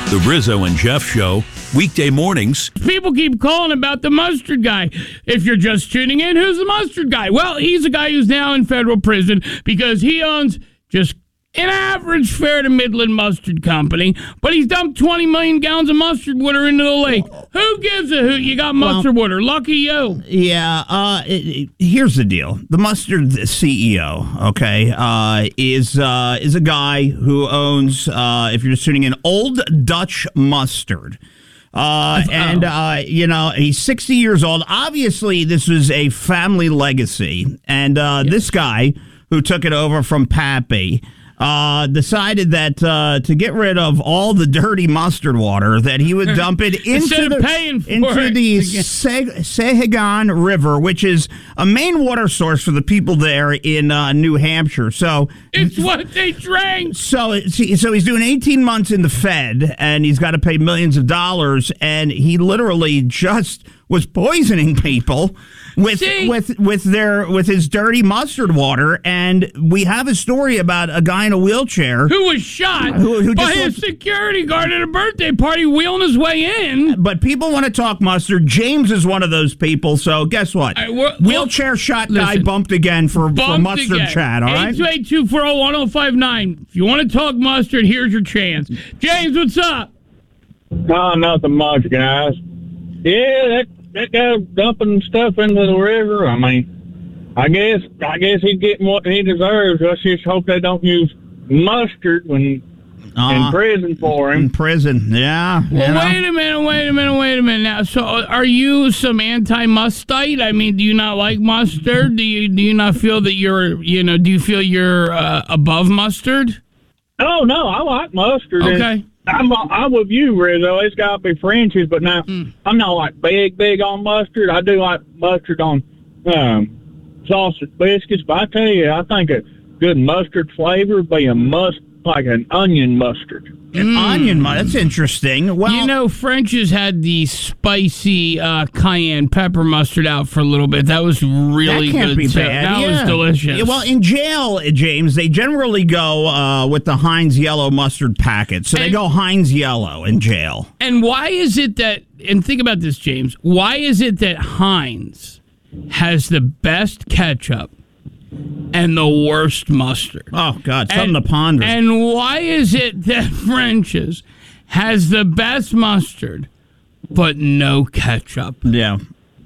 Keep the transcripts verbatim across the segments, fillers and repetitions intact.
The Rizzo and Jeff Show, weekday mornings. People keep calling about the mustard guy. If you're just tuning in, who's the mustard guy? Well, he's a guy who's now in federal prison because he owns just an average fair to Midland mustard company, but he's dumped twenty million gallons of mustard water into the lake. Who gives a hoot? You got mustard well, water. Lucky you. Yeah, uh, it, it, here's the deal. The mustard C E O, okay, uh, is uh, is a guy who owns, uh, if you're just tuning in, Old Dutch Mustard. Uh, and, uh, you know, he's sixty years old. Obviously, this was a family legacy. And uh, yes. This guy who took it over from Pappy Uh, decided that uh, to get rid of all the dirty mustard water, that he would dump it into the paying for into it. the Se- Sahegan River, which is a main water source for the people there in uh, New Hampshire. So it's what they drank. So so he's doing eighteen months in the Fed, and he's got to pay millions of dollars, and he literally just was poisoning people with See? with with their with his dirty mustard water. And we have a story about a guy in a wheelchair who was shot who, who by just his looked, security guard at a birthday party wheeling his way in. But people want to talk mustard. James is one of those people. So guess what? I, well, wheelchair shot guy listen, bumped again for, bumped for mustard again. chat. All right. eight two eight, two four zero, one zero five nine. If you want to talk mustard, here's your chance. James, what's up? No, nothing much, guys. Yeah, that that guy dumping stuff into the river. I mean, I guess I guess he's getting what he deserves. Let's just hope they don't use mustard when uh, in prison for him. In prison, yeah. Well, know? wait a minute, wait a minute, wait a minute. Now, so are you some anti-mustite? I mean, do you not like mustard? Do you do you not feel that you're, you know, do you feel you're uh, above mustard? Oh no, I like mustard. Okay. I'm I'm with you, Rizzo. It's got to be French's, but now mm. I'm not like big, big on mustard. I do like mustard on um, sausage biscuits, but I tell you, I think a good mustard flavor would be a must, like an onion mustard. An mm. onion mustard. That's interesting. Well, you know, French's had the spicy uh, cayenne pepper mustard out for a little bit. That was really that can't good. Be too. bad. That yeah. was delicious. Yeah, well, in jail, James, they generally go uh, with the Heinz yellow mustard packet. So and, they go Heinz yellow in jail. And why is it that? And think about this, James. Why is it that Heinz has the best ketchup and the worst mustard? Oh, God, something and, to ponder. And why is it that French's has the best mustard, but no ketchup? Yeah.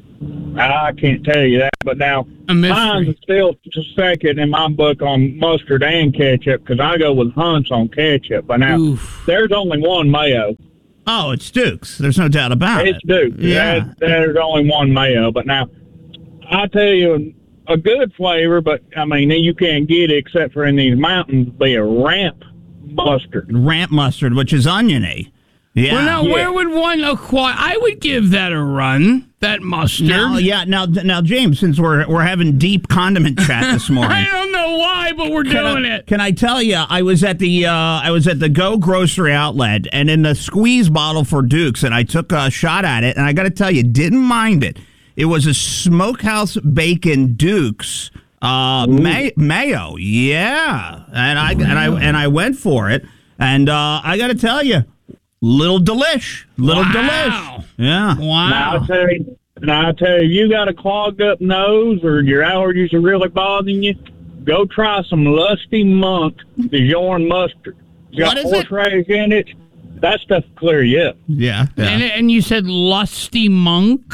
I can't tell you that, but now Heinz is still second in my book on mustard and ketchup because I go with Hunt's on ketchup. But now Oof. There's only one mayo. Oh, it's Duke's. There's no doubt about it's it. It's Duke's. Yeah. There's, there's only one mayo. But now, I tell you, a good flavor, but I mean, you can't get it except for in these mountains, be a ramp mustard. Ramp mustard, which is oniony. Yeah. Well, now, yeah. where would one acquire? I would give that a run, that mustard. Now, yeah, now, now, James, since we're we're having deep condiment chat this morning. I don't know why, but we're doing I, it. Can I tell you, I was at the uh, I was at the Go Grocery Outlet, and in the squeeze bottle for Duke's, and I took a shot at it, and I got to tell you, didn't mind it. It was a Smokehouse Bacon Duke's uh, may- mayo, yeah, and I and I and I went for it, and uh, I got to tell you, little delish, little wow. delish, yeah. Wow. Now I tell you, now I tell you, you got a clogged up nose or your allergies are really bothering you, go try some Lusty Monk Dijon mustard. It's got horseradish in it. That stuff will clear you up. Yeah, yeah. And, and you said Lusty Monk.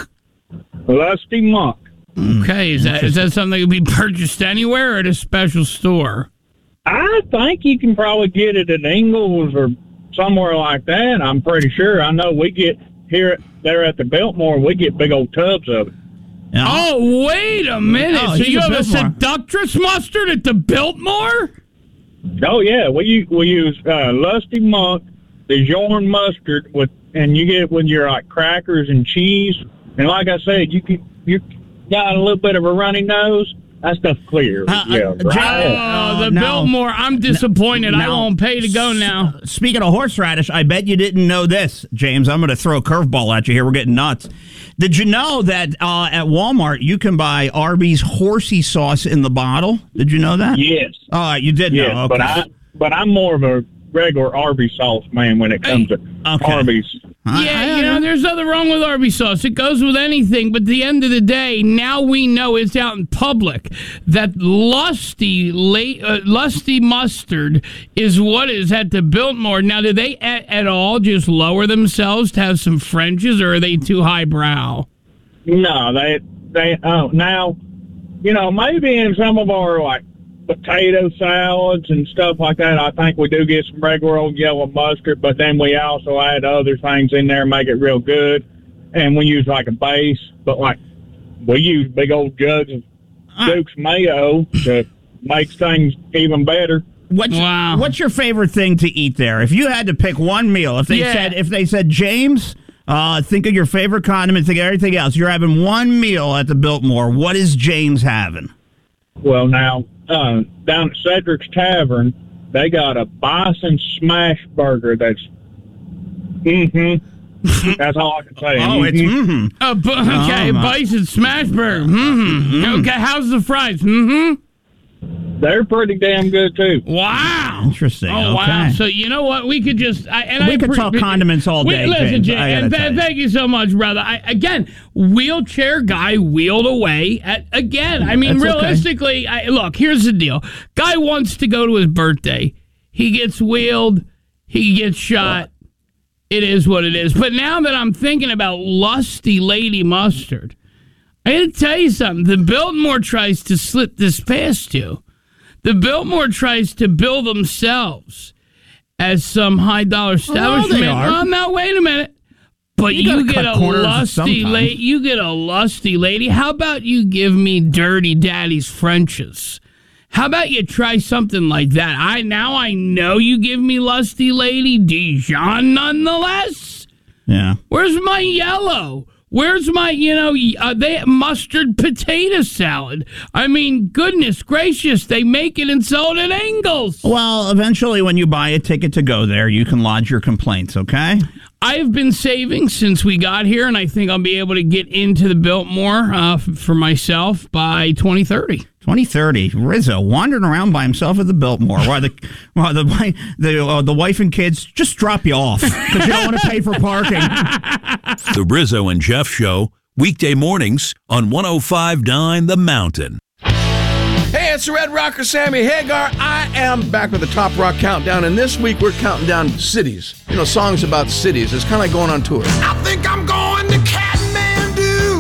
Lusty Monk. Okay, is that is that something that can be purchased anywhere or at a special store? I think you can probably get it at Ingles or somewhere like that. I'm pretty sure. I know we get here there at the Biltmore, we get big old tubs of it. Yeah. Oh, wait a minute. Oh, so you have a Biltmore. seductress mustard at the Biltmore? Oh yeah, we we use uh, Lusty Monk Dijon mustard with, and you get it with your like crackers and cheese. And like I said, you can you got a little bit of a runny nose. That stuff clear. Uh, yeah, uh, right. Oh, the now- Biltmore. I'm disappointed. I now- won't pay to go now. Speaking of horseradish, I bet you didn't know this, James. I'm going to throw a curveball at you here. We're getting nuts. Did you know that uh, at Walmart you can buy Arby's horsey sauce in the bottle? Did you know that? Yes. Oh, you did Yes, know. Okay. but I but I'm more of a regular Arby's sauce, man, when it comes to Okay. Arby's. Yeah, you know, there's nothing wrong with Arby's sauce. It goes with anything. But at the end of the day, now we know it's out in public that lusty, late, uh, lusty mustard is what is at the Biltmore. Now, do they at, at all just lower themselves to have some Frenches, or are they too highbrow? No, they, they, oh, now, you know, maybe in some of our, like, potato salads and stuff like that, I think we do get some regular old yellow mustard, but then we also add other things in there and make it real good. And we use like a base, but like we use big old jugs of Duke's mayo to make things even better. What's, Wow. what's your favorite thing to eat there? If you had to pick one meal, if they Yeah. said if they said James, uh, think of your favorite condiment, think of everything else. You're having one meal at the Biltmore. What is James having? Well, now, uh, down at Cedric's Tavern, they got a bison smash burger that's, mm-hmm, that's all I can say. Oh, it's Mhm. mm-hmm. Uh, bu- okay, Oh, my. bison smash burger. Mm-hmm. Okay, how's the fries? Mm-hmm. They're pretty damn good, too. Wow. Interesting. Oh, wow. Okay. So, you know what? We could just... I, and We I could pre- talk condiments all Wait, day, Listen, James. Jay, I and gotta th- tell you. thank you so much, brother. I, again, wheelchair guy wheeled away. At, again, I mean, That's okay. realistically, I, look, here's the deal. Guy wants to go to his birthday. He gets wheeled. He gets shot. It is what it is. But now that I'm thinking about lusty lady mustard, I got to tell you something. The Biltmore tries to slip this past you. The Biltmore tries to bill themselves as some high dollar establishment. they are. Oh, no, wait a minute. But You you, gotta get cut a corners lusty sometimes. lady. You get a lusty lady. How about you give me Dirty Daddy's Frenches? How about you try something like that? I now I know you give me lusty lady Dijon nonetheless. Yeah. Where's my yellow? Where's my, you know, uh, they mustard potato salad? I mean, goodness gracious, they make it and sell it at Ingles. Well, eventually, when you buy a ticket to go there, you can lodge your complaints, okay? I've been saving since we got here, and I think I'll be able to get into the Biltmore uh, f- for myself by twenty thirty. twenty thirty, Rizzo wandering around by himself at the Biltmore while the while the the, uh, the wife and kids just drop you off because you don't want to pay for parking. The Rizzo and Jeff Show, weekday mornings on one oh five point nine The Mountain. Hey, it's the Red Rocker Sammy Hagar. I am back with the Top Rock Countdown, and this week we're counting down cities. You know, songs about cities. It's kind of like going on tour. I think I'm going to Kathmandu.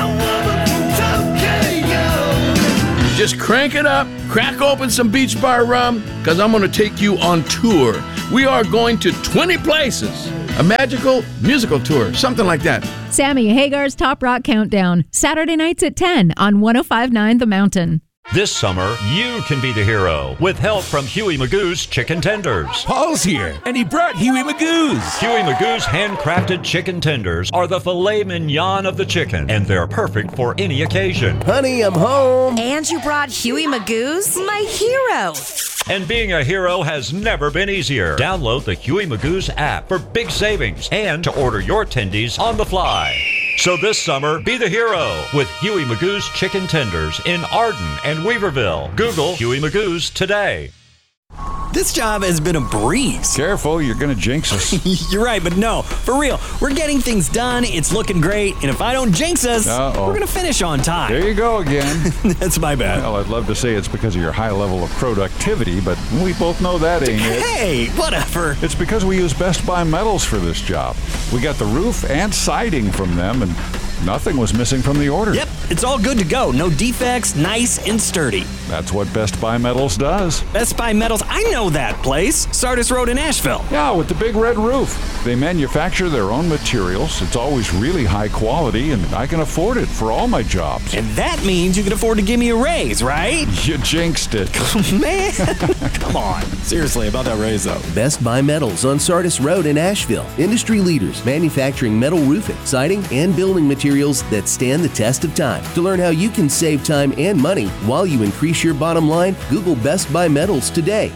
Just crank it up, crack open some Beach Bar rum, because I'm going to take you on tour. We are going to twenty places. A magical musical tour, something like that. Sammy Hagar's Top Rock Countdown, Saturday nights at ten on one oh five point nine The Mountain. This summer, you can be the hero with help from Huey Magoo's Chicken Tenders. Paul's here, and he brought Huey Magoo's. Huey Magoo's handcrafted chicken tenders are the filet mignon of the chicken, and they're perfect for any occasion. Honey, I'm home. And you brought Huey Magoo's? My hero. And being a hero has never been easier. Download the Huey Magoo's app for big savings and to order your tendies on the fly. So this summer, be the hero with Huey Magoo's Chicken Tenders in Arden and Weaverville. Google Huey Magoo's today. This job has been a breeze. Careful, you're going to jinx us. You're right, but no, for real. We're getting things done, it's looking great, and if I don't jinx us, Uh-oh. we're going to finish on time. There you go again. That's my bad. Well, I'd love to say it's because of your high level of productivity, but we both know that ain't it. Hey, whatever. It's because we use Best Buy Metals for this job. We got the roof and siding from them, and nothing was missing from the order. Yep, it's all good to go. No defects, nice and sturdy. That's what Best Buy Metals does. Best Buy Metals, I know that place. Sardis Road in Asheville. Yeah, with the big red roof. They manufacture their own materials. It's always really high quality, and I can afford it for all my jobs. And that means you can afford to give me a raise, right? You jinxed it. Man, come on. Seriously, about that raise, though. Best Buy Metals on Sardis Road in Asheville. Industry leaders manufacturing metal roofing, siding, and building materials that stand the test of time. To learn how you can save time and money while you increase your bottom line, Google Best Buy Metals today.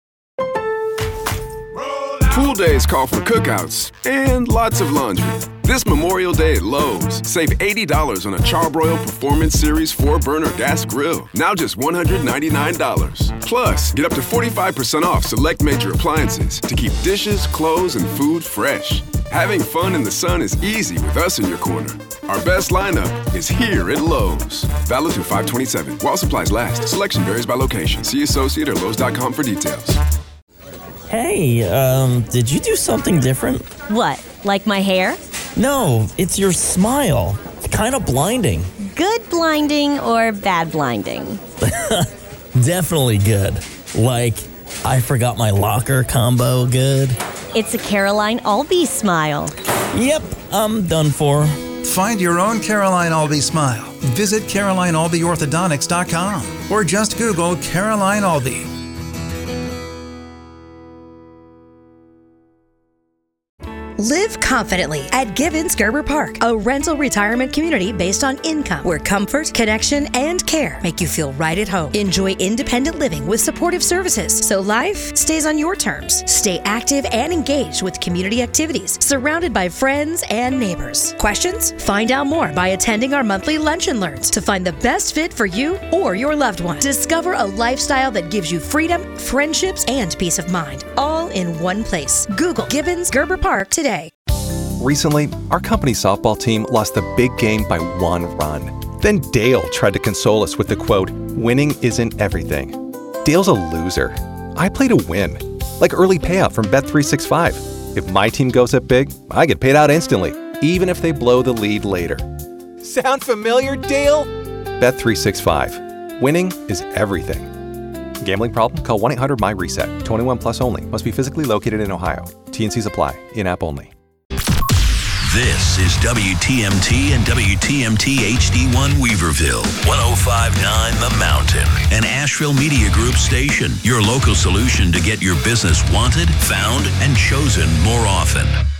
Pool days call for cookouts and lots of laundry. This Memorial Day at Lowe's, save eighty dollars on a Charbroil Performance Series four burner gas grill. Now just one hundred ninety-nine dollars. Plus, get up to forty-five percent off select major appliances to keep dishes, clothes, and food fresh. Having fun in the sun is easy with us in your corner. Our best lineup is here at Lowe's. Valid through five twenty-seven. While supplies last. Selection varies by location. See associate or Lowe's dot com for details. Hey, um, did you do something different? What, like my hair? No, it's your smile. It's kind of blinding. Good blinding or bad blinding? Definitely good. Like, I forgot my locker combo good. It's a Caroline Albee smile. Yep, I'm done for. Find your own Caroline Albee smile. Visit Caroline Albee Orthodontics dot com or just Google Caroline Albee. Live confidently at Gibbons Gerber Park, a rental retirement community based on income, where comfort, connection, and care make you feel right at home. Enjoy independent living with supportive services, so life stays on your terms. Stay active and engaged with community activities, surrounded by friends and neighbors. Questions? Find out more by attending our monthly Lunch and Learns to find the best fit for you or your loved one. Discover a lifestyle that gives you freedom, friendships, and peace of mind, all in one place. Google Gibbons Gerber Park today. Recently, our company softball team lost the big game by one run. Then Dale tried to console us with the quote, "Winning isn't everything." Dale's a loser. I play to win. Like early payout from Bet three sixty-five. If my team goes up big, I get paid out instantly, even if they blow the lead later. Sound familiar, Dale? Bet three sixty-five. Winning is everything. Gambling problem? Call one eight hundred M Y reset. twenty-one plus only. Must be physically located in Ohio. T N Cs apply. In-app only. This is W T M T and W T M T H D one Weaverville, one oh five point nine The Mountain, an Asheville Media Group station, your local solution to get your business wanted, found, and chosen more often.